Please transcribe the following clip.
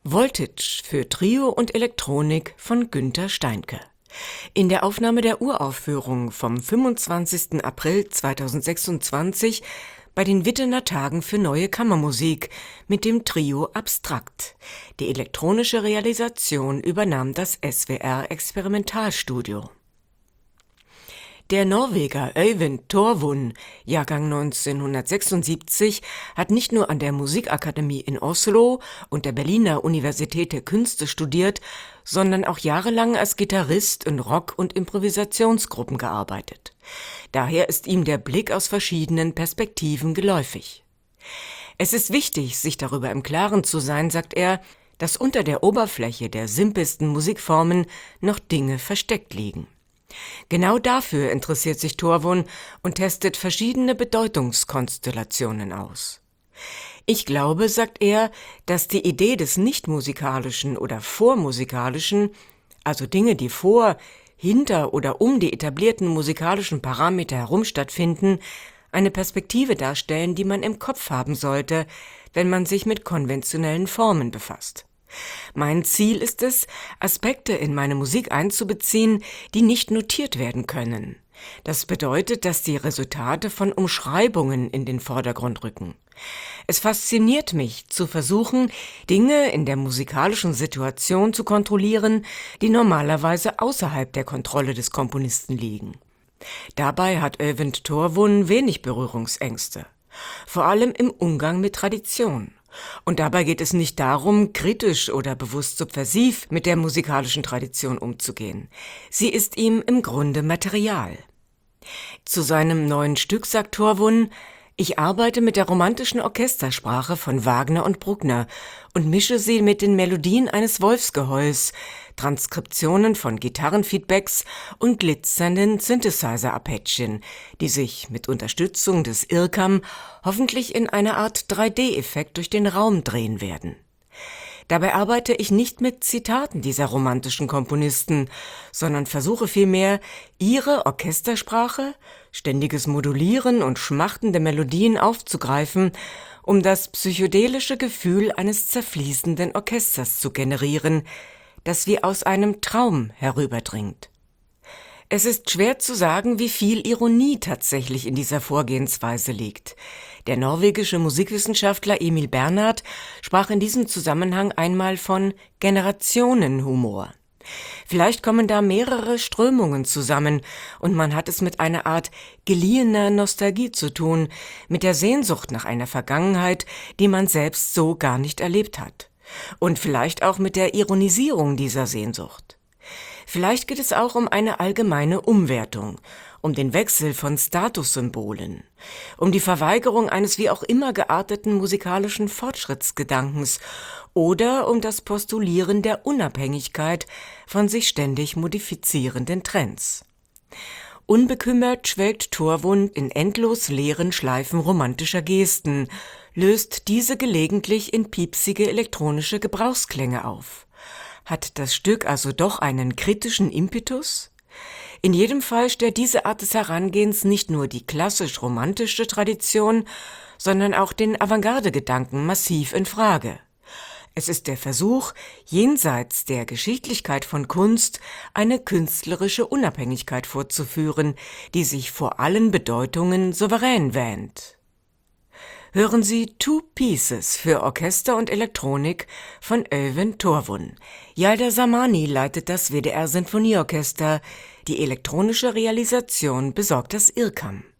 Voltage für Trio und Elektronik von Günter Steinke. In der Aufnahme der Uraufführung vom 25. April 2026 bei den Wittener Tagen für Neue Kammermusik mit dem Trio Abstrakt. Die elektronische Realisation übernahm das SWR Experimentalstudio. Der Norweger Øyvind Torvund, Jahrgang 1976, hat nicht nur an der Musikakademie in Oslo und der Berliner Universität der Künste studiert, sondern auch jahrelang als Gitarrist in Rock- und Improvisationsgruppen gearbeitet. Daher ist ihm der Blick aus verschiedenen Perspektiven geläufig. Es ist wichtig, sich darüber im Klaren zu sein, sagt er, dass unter der Oberfläche der simpelsten Musikformen noch Dinge versteckt liegen. Genau dafür interessiert sich Torvund und testet verschiedene Bedeutungskonstellationen aus. Ich glaube, sagt er, dass die Idee des Nichtmusikalischen oder Vormusikalischen, also Dinge, die vor, hinter oder um die etablierten musikalischen Parameter herum stattfinden, eine Perspektive darstellen, die man im Kopf haben sollte, wenn man sich mit konventionellen Formen befasst. Mein Ziel ist es, Aspekte in meine Musik einzubeziehen, die nicht notiert werden können. Das bedeutet, dass die Resultate von Umschreibungen in den Vordergrund rücken. Es fasziniert mich, zu versuchen, Dinge in der musikalischen Situation zu kontrollieren, die normalerweise außerhalb der Kontrolle des Komponisten liegen. Dabei hat Øyvind Torvund wenig Berührungsängste, vor allem im Umgang mit Tradition. Und dabei geht es nicht darum, kritisch oder bewusst subversiv mit der musikalischen Tradition umzugehen. Sie ist ihm im Grunde Material. Zu seinem neuen Stück sagt Torvund: Ich arbeite mit der romantischen Orchestersprache von Wagner und Bruckner und mische sie mit den Melodien eines Wolfsgeheuls, Transkriptionen von Gitarrenfeedbacks und glitzernden Synthesizer-Arpeggien, die sich mit Unterstützung des IRCAM hoffentlich in einer Art 3D-Effekt durch den Raum drehen werden. Dabei arbeite ich nicht mit Zitaten dieser romantischen Komponisten, sondern versuche vielmehr, ihre Orchestersprache, ständiges Modulieren und schmachtende Melodien aufzugreifen, um das psychedelische Gefühl eines zerfließenden Orchesters zu generieren, das wie aus einem Traum herüberdringt. Es ist schwer zu sagen, wie viel Ironie tatsächlich in dieser Vorgehensweise liegt. Der norwegische Musikwissenschaftler Emil Bernhard sprach in diesem Zusammenhang einmal von Generationenhumor. Vielleicht kommen da mehrere Strömungen zusammen und man hat es mit einer Art geliehener Nostalgie zu tun, mit der Sehnsucht nach einer Vergangenheit, die man selbst so gar nicht erlebt hat. Und vielleicht auch mit der Ironisierung dieser Sehnsucht. Vielleicht geht es auch um eine allgemeine Umwertung, um den Wechsel von Statussymbolen, um die Verweigerung eines wie auch immer gearteten musikalischen Fortschrittsgedankens oder um das Postulieren der Unabhängigkeit von sich ständig modifizierenden Trends. Unbekümmert schwelgt Torvund in endlos leeren Schleifen romantischer Gesten, löst diese gelegentlich in piepsige elektronische Gebrauchsklänge auf. Hat das Stück also doch einen kritischen Impetus? In jedem Fall stellt diese Art des Herangehens nicht nur die klassisch-romantische Tradition, sondern auch den Avantgarde-Gedanken massiv in Frage. Es ist der Versuch, jenseits der Geschichtlichkeit von Kunst eine künstlerische Unabhängigkeit vorzuführen, die sich vor allen Bedeutungen souverän wähnt. Hören Sie Two Pieces für Orchester und Elektronik von Øyvind Torvund. Yalda Zamani leitet das WDR Sinfonieorchester. Die elektronische Realisation besorgt das IRCAM.